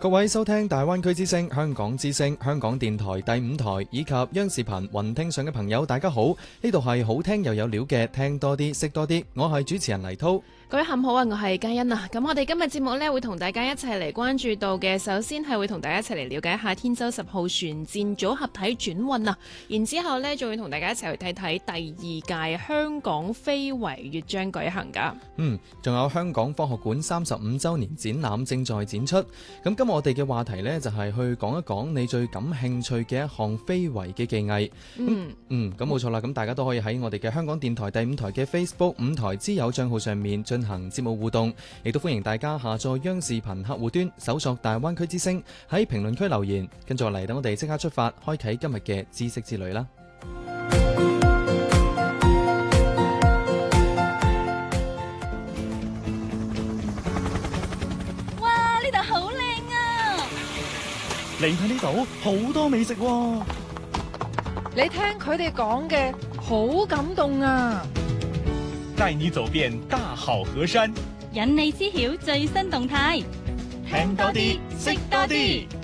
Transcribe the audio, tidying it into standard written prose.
各位收聽大灣區之聲、香港之聲、香港電台第5台以及央視頻雲聽上嘅朋友，大家好！呢度係好聽又有料嘅，聽多啲識多啲。我係主持人黎濤。 各位下午好啊，我係嘉欣啊。咁我哋今日節目呢，會同大家一齊嚟關注到嘅，首先係會同大家一齊嚟了解一下天舟10號船艦組合體轉運啊。然之後呢，仲會同大家一齊去睇睇第2屆香港非遺月將舉行噶。 仲有香港科學館35週年展覽正在展出。咁今日我哋嘅話題呢，就係去講一講你最感興趣嘅一項非遺嘅技藝。咁冇錯啦。咁大家都可以喺我哋嘅香港電台第5台嘅 Facebook 5台之友帳號上面進行節目互動，亦都歡迎大家下載央視頻客戶端，搜索大灣區之聲，喺評論區留言，跟住嚟等我哋即刻出發，開啟今日嘅知識之旅啦！ 哇，呢度好靚啊！ 嚟睇呢度好多美食喎！ 你聽佢哋講嘅好感動啊！ 帶你走遍大好河山， 引你知曉最新動態， 聽多啲，識多啲。